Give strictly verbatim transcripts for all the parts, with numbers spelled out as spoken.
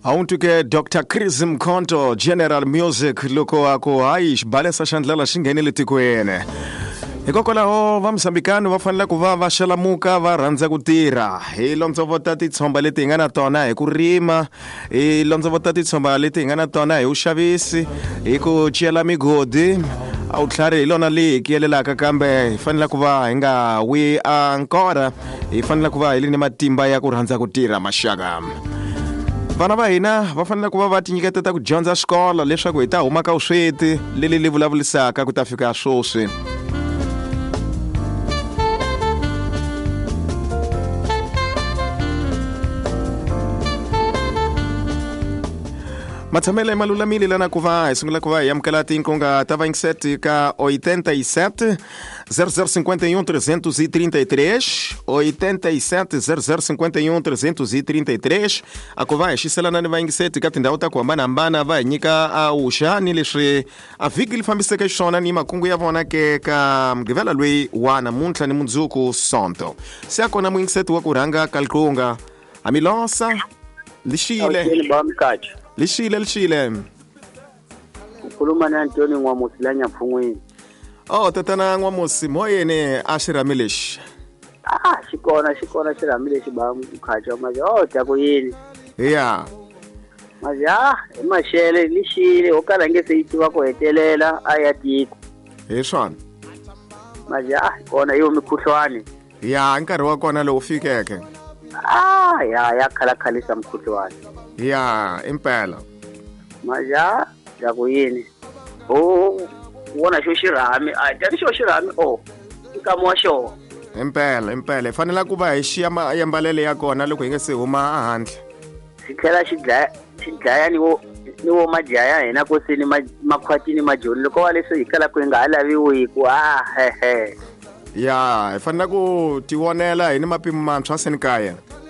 Awuntuke Doctor Chris Mkhonto, General Music, loko ako hayi xibalesa xa ndlela xi nghenile tikweni. Hikokwalaho va Msambikani va fanele ku va va xalamuka va rhandza ku tirha. Hi londzovota titshomba leti hi nga na tona hi ku rima, hi londzovota titshomba leti hi nga na tona hi uxavisi, hi ku ciyela migodi. A wu tlhari hi lona leyi ki yelelaka kambe hi fanele ku va hi nga wi ankora, hi fanele ku va hi ni matimba ya ku rhandza ku tirha maxaka. Vana va hina va fanele ku va va tinyiketela ku dyondza xikola leswaku hi ta huma ka vusweti leli li vulavulisaka ku ta fika swoswi. Mathamele malulamile lana ku va hi sungula ku va hi amukela tinkonga ta vayingiseti ka oitenta e sete, zero zero cinquenta e um, trezentos e trinta e três, oitenta e sete, zero zero cinquenta e um, trezentos e trinta e três. A ku va hi xiselana ni vayingiseti ka tindhawu ta ku hambanahambana va hi nyika a wuxani leswi a vhiki li fambiseke xiswona ni makungu ya vona ke ka mugqivela loyi wa namuntlha ni mundzuku sonto. Se a kona muyingiseti wa ku rhanga kalqunga amilosa lixile lixile lixile ukhuluma na Antoni Nwamusi la Nyamfungwini. Oh tatana Nwamusi moyene a xirami lexi. Ah xikona xikona xirami lexi ba mukhacha maje oh ta ku yini. Yeah. Maje ah emashele lixile okala ngese yitiva ku hetelela aya tiko. Hi swona. Maje ah kona yo mikhuhlwani. Ya nkarhi wa kona lo ufikeke. Ah ya ya khala khalisa mkhuhlwani. Ya impela maja ya kuyini oh wona xo xirami a tani xo xirami oh nkamo wa xo impela impela fanele ku va hi xiya mayambalele ya kona loko hi nga se huma ehandle xi tlhela xi dlaya xi dlaya ni wo ni wo majaya hina ku sini makhwatini majoni loko wa leswi hi kala ku nga laviwi ku ah he he ya hi fanele ku tivonela hi ni mapimo mantshwa senikaya.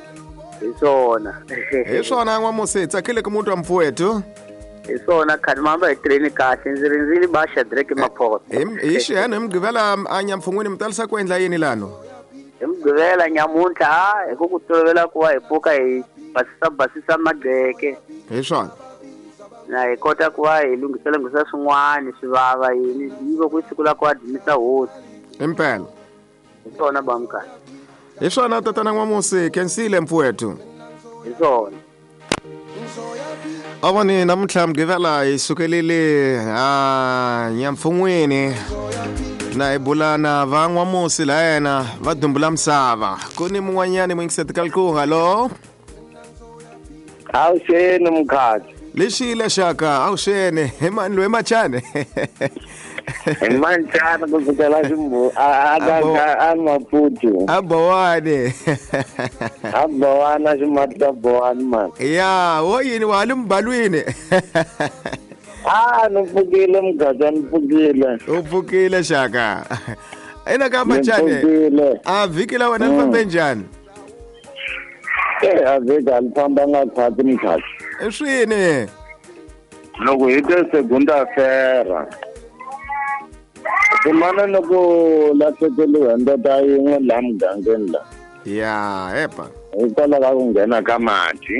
Isona. Isona Nwamusi tsakile ku muntwa mpfuwetu. Isona khani mamba hi train kahle ndzi rindzili ba Shadrack Maphosa. Hi xihena mugqivela a Nyamfungwini mitalisa ku endla yini lano? Hi mugqivela nyamuntlha hi ku ku tolovela ku va hi pfuka hi basisa basisa mageke. Hi swona. Na hi kota ku va hi lungisela lungisela swin'wana swivava yini yivo ku siku la ku adimisa hosi. Impela. Isona bamka. Hi swona tatana Nwamusi kensile mpfuwetu. Isona. Avani namuntlha mugqivela hi sukelile a Nyamfungwini na hi bulana va Nwamusi la yena va dumbula misava. Ku ni mun'wanyani muyingiseti kalqunga lo. Awusheni mkhathi. Lexile xaka awusheni hi mani loyi machane. Manchana kusukela ximbu aka a Maputo. Abowane. Abowana ximata bowana man. Ya, wo yini wa le mbalwini. Ah, no pfukile mgaza ni pfukile. U pfukile xaka. Ina ka machane. A vhiki la wena limbe njani? Eh, a vhiki alifamba nga khati ni khati. Swini. Loko hi te segunda fera. Kumana loko lahlekeliwe ndota yin'we la mugangeni la. Ya, epa. Hikwalaho ka ku nghena ka mati.